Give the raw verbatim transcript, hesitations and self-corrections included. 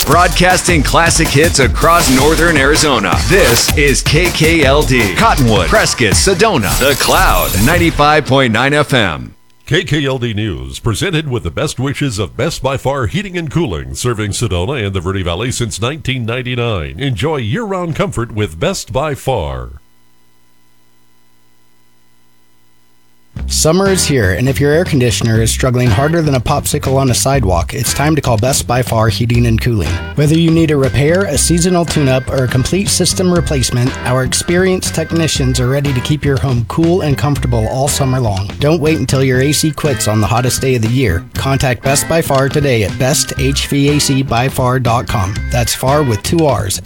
Broadcasting classic hits across northern Arizona. This is K K L D. Cottonwood, Prescott, Sedona. The Cloud, ninety-five point nine F M. K K L D News, presented with the best wishes of Best by Far Heating and Cooling, serving Sedona and the Verde Valley since nineteen ninety-nine. Enjoy year-round comfort with Best by Far. Summer is here, and if your air conditioner is struggling harder than a popsicle on a sidewalk, it's time to call Best by Far Heating and Cooling. Whether you need a repair, a seasonal tune-up, or a complete system replacement, our experienced technicians are ready to keep your home cool and comfortable all summer long. Don't wait until your A C quits on the hottest day of the year. Contact Best by Far today at best h v a c by far dot com. That's far with two R's.